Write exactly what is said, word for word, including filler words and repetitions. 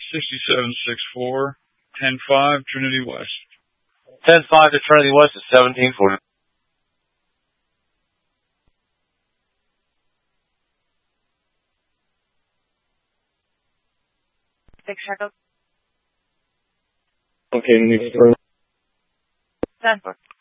sixty-seven sixty-four, ten five, Trinity West. ten five to Trinity West is seventeen forty. Six Echo. Okay, next turn. ten four.